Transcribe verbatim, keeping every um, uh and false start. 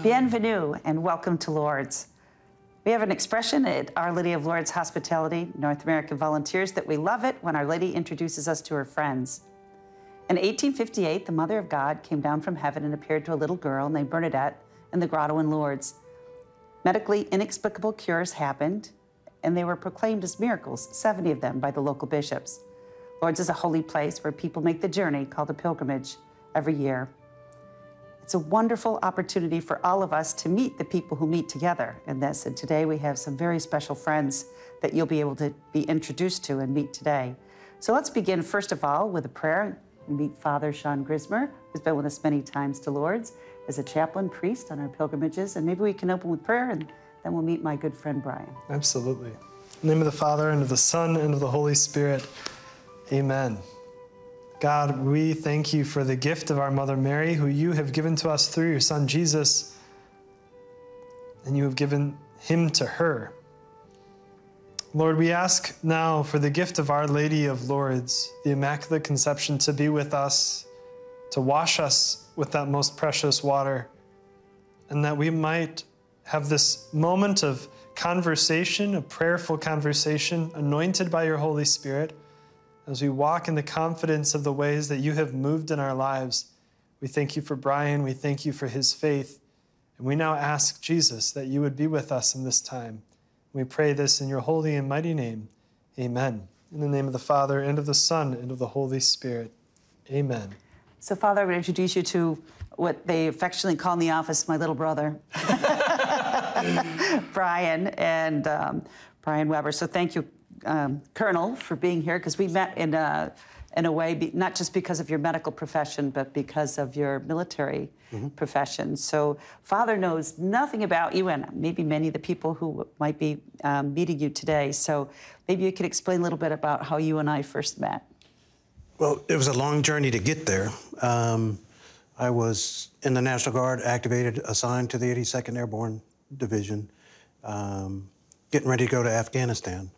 Bienvenue and welcome to Lourdes. We have an expression at Our Lady of Lourdes Hospitality, North American Volunteers, that we love it when Our Lady introduces us to her friends. In eighteen fifty-eight, the Mother of God came down from heaven and appeared to a little girl named Bernadette in the grotto in Lourdes. Medically inexplicable cures happened, and they were proclaimed as miracles, seventy of them, by the local bishops. Lourdes is a holy place where people make the journey called a pilgrimage every year. It's a wonderful opportunity for all of us to meet the people who meet together in this. And today we have some very special friends that you'll be able to be introduced to and meet today. So let's begin, first of all, with a prayer and meet Father Sean Grismer, who's been with us many times to Lourdes as a chaplain priest on our pilgrimages. And maybe we can open with prayer, and then we'll meet my good friend Brian. Absolutely. In the name of the Father, and of the Son, and of the Holy Spirit. Amen. God, we thank you for the gift of our Mother Mary, who you have given to us through your Son Jesus, and you have given him to her. Lord, we ask now for the gift of Our Lady of Lourdes, the Immaculate Conception, to be with us, to wash us with that most precious water, and that we might have this moment of conversation, a prayerful conversation, anointed by your Holy Spirit, as we walk in the confidence of the ways that you have moved in our lives. We thank you for Brian. We thank you for his faith. And we now ask, Jesus, that you would be with us in this time. We pray this in your holy and mighty name. Amen. In the name of the Father, and of the Son, and of the Holy Spirit. Amen. So, Father, I would introduce you to what they affectionately call in the office my little brother, Brian, and um, Brian Weber. So thank you, Um, Colonel, for being here, because we met in a, in a way, be, not just because of your medical profession, but because of your military mm-hmm. profession. So Father knows nothing about you, and maybe many of the people who might be um, meeting you today. So maybe you could explain a little bit about how you and I first met. Well, it was a long journey to get there. Um, I was in the National Guard, activated, assigned to the eighty-second Airborne Division, um, getting ready to go to Afghanistan.